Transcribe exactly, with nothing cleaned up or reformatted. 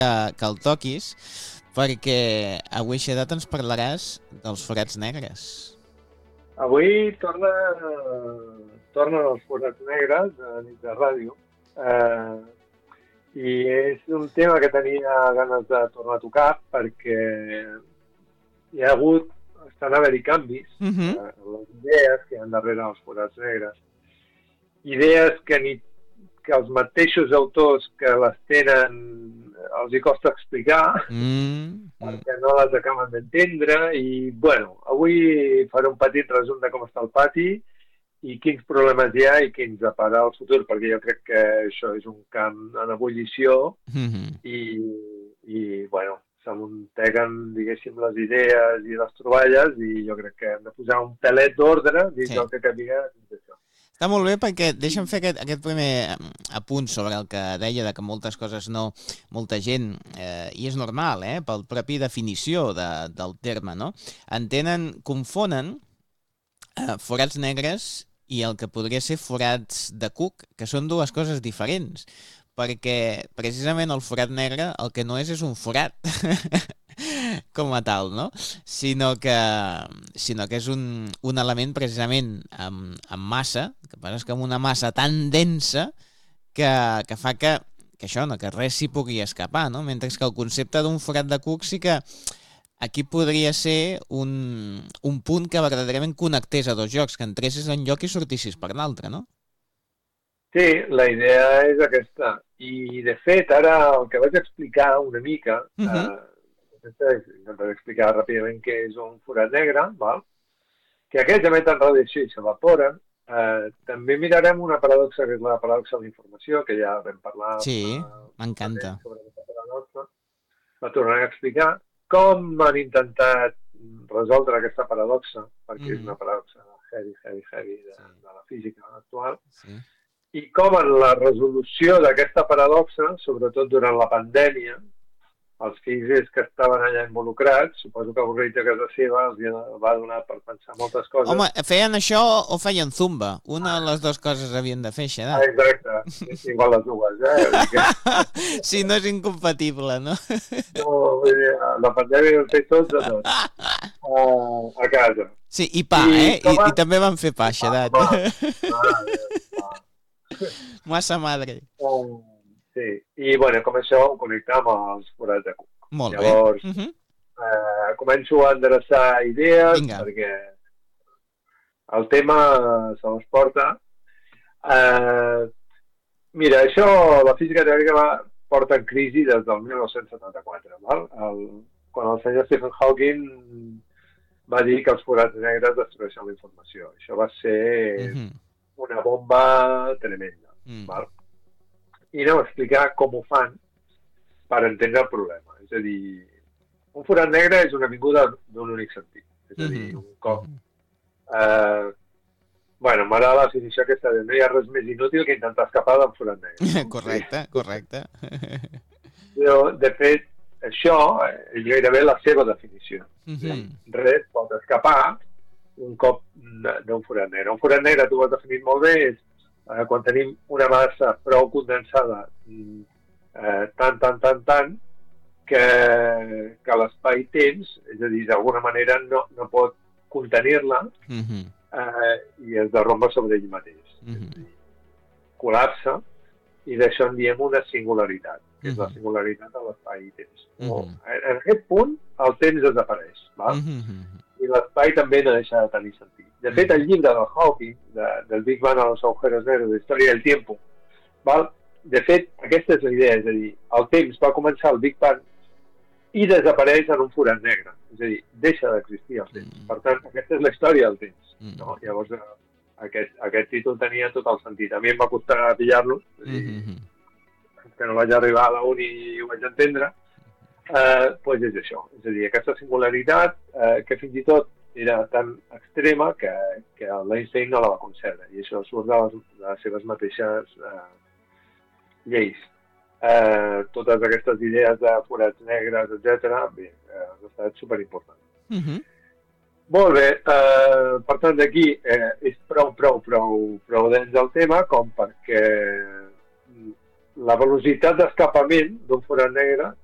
que, que el toquis, perquè avui, Xedat, ens parlaràs dels forats negres. Avui torna, tornen els forats negres a nit de ràdio. Eh, I és un tema que tenia ganes de tornar a tocar perquè hi ha hagut, estan a haver-hi canvis Uh-huh. eh, en les idees que hi ha darrere dels forats negres. Idees que, ni, que els mateixos autors que les tenen els hi costa explicar Mm. perquè no les acaben d'entendre i, bueno, avui faré un petit resum de com està el pati i quins problemes hi ha i quins depara el futur, perquè jo crec que això és un camp en ebullició Uh-huh. i, i bueno, s'amunteguen, diguéssim, les idees i les troballes i jo crec que hem de posar un pelet d'ordre dins Sí. del que capiga dins d'això. Està molt bé perquè deixa'm fer aquest, aquest primer apunt sobre el que deia de que moltes coses no, molta gent, eh, i és normal, eh, pel propi definició de, del terme, no? Entenen, confonen eh, forats negres i el que podria ser forats de cuc, que són dues coses diferents, perquè precisament el forat negre el que no és és un forat com a tal, no? Sinó que, sinó que és un, un element precisament amb, amb massa, que passa és que amb una massa tan densa que, que fa que, que això, no, que res s'hi pugui escapar, no? Mentre que el concepte d'un forat de cuc sí que aquí podria ser un, un punt que verdaderament connectés a dos llocs, que entressis en lloc i sortissis per l'altre, no? Sí, la idea és aquesta. I, de fet, ara el que vaig explicar una mica, Uh -huh. eh, intentaré explicar ràpidament què és un forat negre, val? Que aquests emeten radiació i s'evaporen. Eh, també mirarem una paradoxa, que és la paradoxa de la informació, que ja vam parlar. Sí, eh, m'encanta. sobre aquesta paradoxa. La tornaré a explicar. Com han intentat resoldre aquesta paradoxa, perquè Mhm. és una paradoxa heavy, heavy, heavy de, Sí. de la física actual, Sí. i com en la resolució d'aquesta paradoxa, sobretot durant la pandèmia, els físics que estaven allà involucrats, suposo que avorrit a casa seva, els va donar per pensar moltes coses. Home, feien això o feien zumba? Una de les dues coses havien de fer, Ah, Xedat. exacte, igual les dues, eh? Sí, no és incompatible, no? No, vull dir, la pandèmia vam fer tots de tot, uh, a casa. Sí, i pa, I eh? I, com a- I també van fer pa, Xedat. Va, va, Massa madre. Um, sí, i bueno, com això ho connectam amb els forats de cuc. Molt Llavors, bé. Uh -huh. eh, començo a endreçar idees Vinga. perquè el tema se les porta. Eh, mira, això, la física teòrica va, porta en crisi des del mil nou-cents setanta-quatre, val? El, quan el senyor Stephen Hawking va dir que els forats negres destrueixen la informació. Això va ser Uh -huh. una bomba tremenda. Mm. Val? I anem a explicar com ho fan per entendre el problema. És a dir, un forat negre és una vinguda d'un únic sentit. És a dir, un cop... Eh, bueno, m'agrada la definició aquesta de no hi ha res més inútil que intentar escapar d'un forat negre. Correcte, correcte. Però, de fet, això és gairebé la seva definició. Uh -huh. Res pot escapar un cop d'un forat negre. Un forat negre, tu ho has definit molt bé, és eh, quan tenim una massa prou condensada eh, tant, tant, tant, tant, que, que l'espai-temps, és a dir, d'alguna manera no, no pot contenir-la Uh -huh. eh, i es derromba sobre ell mateix. Uh -huh. Col·lapsa i d'això en diem una singularitat, que és Uh-huh. la singularitat de l'espai-temps. Uh-huh. En aquest punt el temps desapareix, val? Uh -huh. I l'espai també no deixa de tenir sentit. De fet, el llibre del Hawking, de, del Big Bang a los agujeros negros, de història del tiempo, val? De fet, aquesta és la idea, és a dir, el temps va començar al Big Bang i desapareix en un forat negre, és a dir, deixa d'existir el temps. Mm. Per tant, aquesta és la història del temps. Mm. No? Llavors, aquest, aquest títol tenia tot el sentit. A mi em va costar pillar-lo, és a dir, Mm-hmm. que no vaig arribar a la uni i ho vaig entendre, eh, doncs és això. És a dir, aquesta singularitat eh, que fins i tot era tan extrema que, que l'Einstein no la va concebre, i això surt de les, de les seves mateixes eh, lleis. Eh, totes aquestes idees de forats negres, etcètera, bé, eh, han estat superimportants. Mm-hmm. Molt bé, eh, per tant d'aquí eh, és prou, prou, prou, prou dens el tema com perquè la velocitat d'escapament d'un forat negre